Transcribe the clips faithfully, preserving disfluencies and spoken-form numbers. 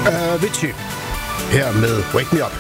Avicii. Her med Wake Me Up.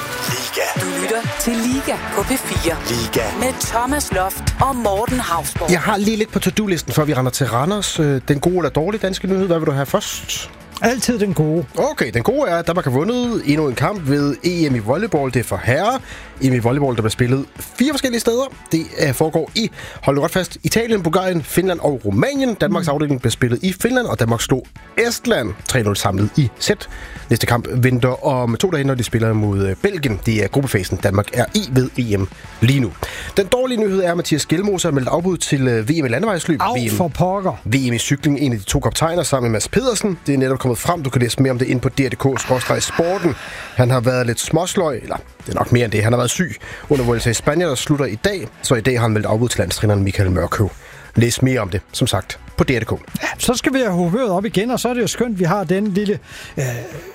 Liga. Du lytter til Liga på P fire. Liga. Med Thomas Loft og Morten Hausborg. Jeg har lige lidt på to-do-listen, før vi render til Randers. Den gode eller dårlige danske nyhed, hvad vil du have først? Altid den gode. Okay, den gode er, at Danmark har vundet endnu en kamp ved E M i volleyball. Det er for herrer. E M i volleyball, der bliver spillet fire forskellige steder. Det foregår i, hold nu godt fast, Italien, Bulgarien, Finland og Rumænien. Danmarks mm. afdeling bliver spillet i Finland, og Danmark slog Estland tre nul samlet i sæt. Næste kamp venter om to dage, når de spiller mod Belgien. Det er gruppefasen, Danmark er i ved E M lige nu. Den dårlige nyhed er, at Mathias Gjelmose har meldt afbud til V M i landevejsløb. Au, V M, for pokker. V M i cykling, en af de to kaptajner sammen med Mads Pedersen. Det er netop kommet frem. Du kan læse mere om det inde på D R punktum D K skråstreg sporten. Han har været lidt småsløj, eller det er nok mere end det. Han har været syg under Vuelta i Spanien, der slutter i dag. Så i dag har han meldt afbud til landstræneren Michael Mørkøv. Læs mere om det, som sagt, på D R punktum D K. Ja, så skal vi have humøret op igen, og så er det jo skønt, vi har den lille øh,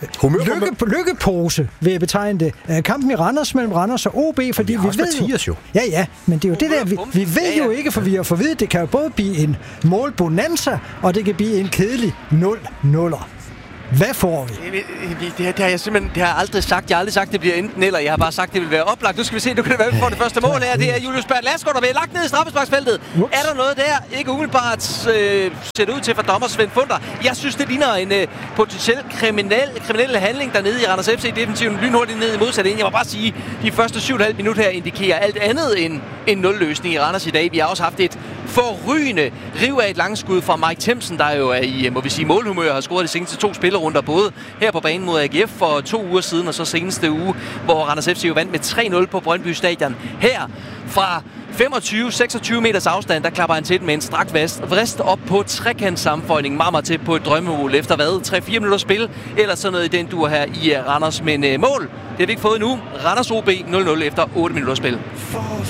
lykke, lykkepose, vil jeg betegne det. Øh, kampen i Randers mellem Randers og O B, fordi vi, vi ved Mathias, jo. Ja, ja, men det er jo det der, vi, vi ved jo ikke, for vi har fået at det kan jo både blive en målbonanza, og det kan blive en kedelig nul nuller. Hvad får vi? Det, det, det, det har jeg simpelthen det har jeg aldrig sagt. Jeg har aldrig sagt, det bliver enten eller. Jeg har bare sagt, det vil være oplagt. Nu skal vi se, nu kan det være, vi får det første mål her. Det er Julius Bert Ladsgaard, der bliver lagt ned i straffesparksfeltet. Er der noget der? Ikke umiddelbart øh, ser det ud til for dommer Svend Funder. Jeg synes, det ligner en øh, potentiel kriminel, kriminel handling dernede i Randers F C. Definitivt lynhurtigt ned i modsatte ende. Jeg må bare sige, de første syv komma fem minutter her indikerer alt andet end en nul-løsning i Randers i dag. Vi har også haft et forrygende riv af et langskud fra Mike Themsen, der jo er i, må vi sige, målhumør, har scoret de seneste to spillerunder, både her på banen mod A G F for to uger siden, og så seneste uge, hvor Randers F C jo vandt med tre nul på Brøndby Stadion. Her fra femogtyve til seksogtyve meters afstand, der klapper han til med en strakt vrist op på trekantssammenføjning. Meget til på et drømmemål efter hvad? tre fire minutter spil, eller sådan noget i den dur her i Randers. Men uh, mål, det har vi ikke fået nu. Randers O B nul nul efter otte minutter spil.